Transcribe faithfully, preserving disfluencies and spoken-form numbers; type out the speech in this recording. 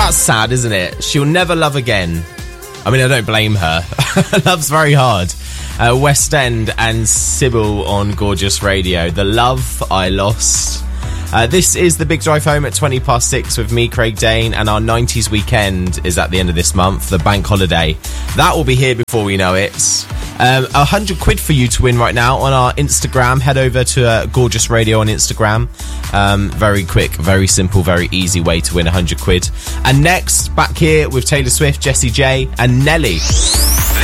That's sad, isn't it? She'll never love again. I mean, I don't blame her. Love's very hard. Uh, West End and Sybil on Gorgeous Radio. The Love I Lost. Uh, this is the Big Drive Home at twenty past six with me, Craig Dane, and our nineties weekend is at the end of this month, the bank holiday. That will be here before we know it. Um, a hundred quid for you to win right now on our Instagram. Head over to uh, Gorgeous Radio on Instagram. Um, very quick, very simple, very easy way to win a hundred quid. And next, back here with Taylor Swift, Jessie J, and Nelly.